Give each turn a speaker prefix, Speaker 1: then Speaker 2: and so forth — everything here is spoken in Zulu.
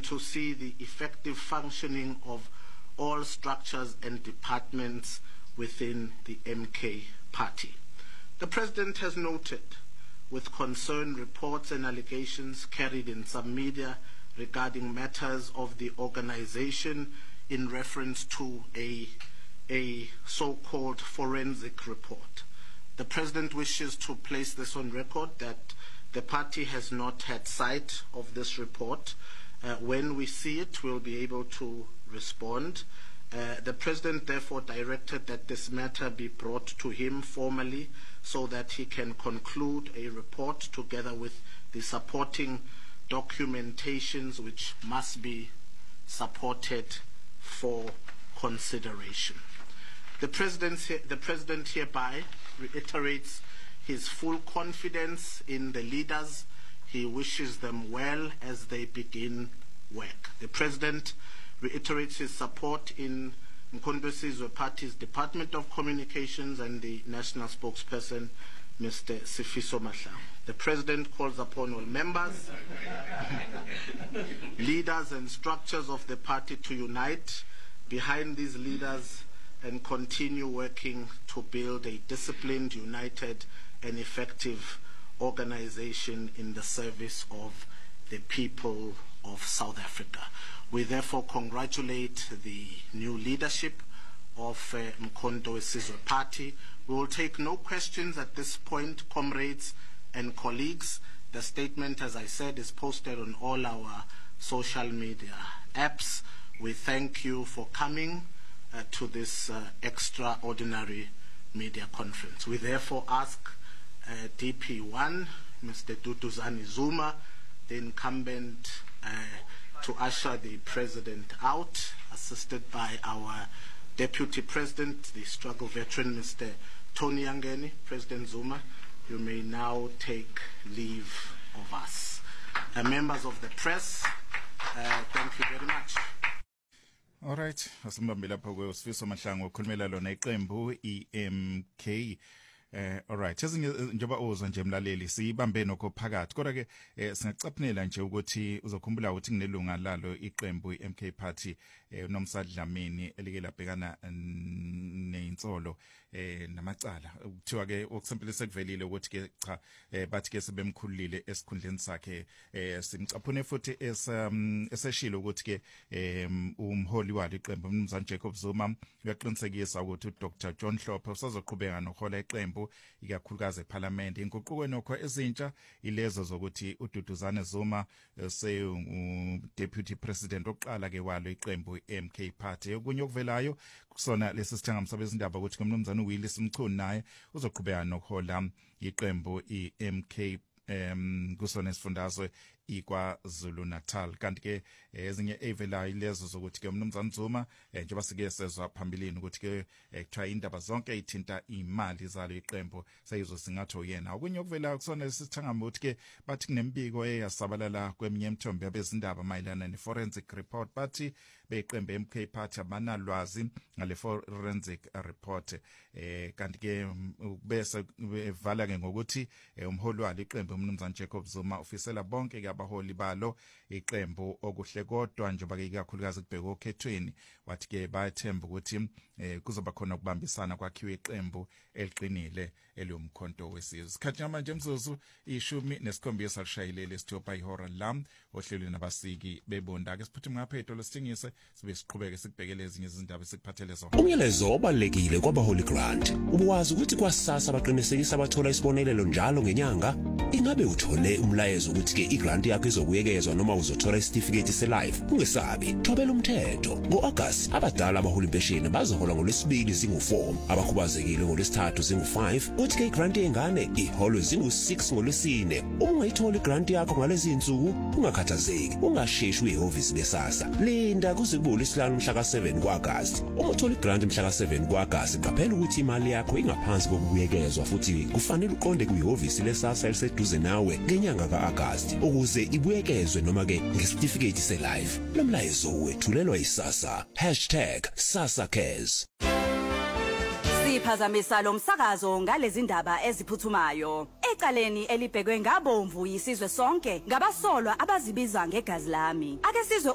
Speaker 1: to see the effective functioning of all structures and departments within the MK party. The President has noted with concern reports and allegations carried in some media regarding matters of the organization in reference to a so-called forensic report. The President wishes to place this on record that the party has not had sight of this report. When we see it, we'll be able to respond. The President therefore directed that this matter be brought to him formally so that he can conclude a report together with the supporting documentations which must be supported for consideration. The President hereby reiterates his full confidence in the leaders. He wishes them well as they begin work. The President reiterates his support in Mkhonto Sizwe Party's Department of Communications and the national spokesperson, Mr. Sifiso Mahlangu. The President calls upon all members, leaders and structures of the party to unite behind these leaders and continue working to build a disciplined, united and effective organization in the service of the people of South Africa. We therefore congratulate the new leadership of Mkhonto Sizwe Party. We will take no questions at this point, comrades and colleagues. The statement, as I said, is posted on all our social media apps. We thank you for coming to this extraordinary media conference. We therefore ask DP1, Mr. Duduzane Zuma, the incumbent, to usher the President out, assisted by our Deputy President, the struggle veteran, Mr. Tony Yangeni. President Zuma, you may now take leave of us. Members of the press, thank you very much.
Speaker 2: All right, asimbambe lapho kwe Sifiso Mahlangu ukhulumela lona iqembu EMK. All right, njengoba uzwa nje mlaleli sibambe nokho phakathi kodwa ke singacaphunela nje ukuthi uzokhumbula ukuthi kunelunga lalo iqembu iMK Party uNomsa Dlamini elike labhekana neinsolo namacala kuthiwa ke okusempile sekuvelile ukuthi ke cha bathi ke sebemkhulile esikhundleni sakhe simcaphune futhi eseshilo ukuthi ke umholi walo iqembu uMnumzane Jacob Zuma uyaqinisekisa ukuthi uDr John Hlophe usazoqhubeka nohola iqembu ikakhulukazi eParliament. Inguquko nokho ezintsha ilezo zokuthi uDuduzane Zuma Deputy President oqala ke walo iqembu MK Party. Okunye okuvelayo kusona lesi sithangamsa bezindaba ukuthi uMnumzane uWillis Mchunu naye uzoqhubeka nokuhola iqembu iMK kusona isifundazwe iKwaZulu Natal. Kanti ke ezinye evelayo lezo zokuthi ke uMnumzane Zuma njengoba sike sezwa phambilini ukuthi ke kuthiwa indaba zonke ithinta imali zalo iqembu seyizosingatho yena. Okunye okuvelayo kusona lesithangama ukuthi ke bathi kunembiko eyasabalala kweminye imithombo yabezindaba mayelana neforensic report bathi beqembu MK Party abanalwazi ngale forensic report. Kanti ke bese bevala ke ngokuthi umholi walo iqembu uMnumzane Jacob Zuma ufisela bonke ke abaholi balo iqembu okuhle kodwa njengoba ke ikakhulukazi kubheka okhethweni wathi ke bayathemba ukuthi kuzoba khona ukubambisana kwakhiwe iqembu eliqinile eliyomkhonto wesizwe. Sikhathi manje mzuzu 17 lishayilele sithopa ihora lam ohlelweni nabasiki bebonda ke siphuthi ngaphetho lesithingise sibe siqhubeke sikubhekele ezinye izindaba esikuphathele zona.
Speaker 3: Umyalezo obalekile kwabaHoly Grant. Ubuwazi ukuthi kwasasa baqinisekisa abathola isibonelelo njalo ngenyanga. Ingabe uthole umlayezo ukuthi ke igrant yakho izobuyekezwa noma uzothola isitifiketi selife? Ungesabi, thobela umthetho. Ngo-August abadala abahola impesheni bazohola ngolwesibili zingu-4, abakhubazekile ngolwesithathu zingu-5, kuthi ke igrant yengane iholwe zingu-6 ngolwesine. Uma ungayithola igrant yakho ngalezi insuku ungakhathazeki, ungasheshi uyehhovisi lesasa. Linda kuze kube uLwesihlanu mhla ka-7 ku-August. Uma uthola igrant mhla ka-7 ku-August, qaphela ukuthi imali yakho ingaphansi kokubuyekezwa futhi kufanele uqonde kuyihhovisi lesasa eliseduze nawe ngenyanga ka-August ukuze ibuyekezwe noma ke ngesitifiketi selife. Lo mlayezo wethulelwa isasa #SasaCares.
Speaker 4: Siphazamisa lo msakazo ngalezi ndaba eziphuthumayo. Ecaleni elibhekwe ngabomvu yisizwe sonke ngabasolwa abazibiza ngegazi lami. Ake sizwe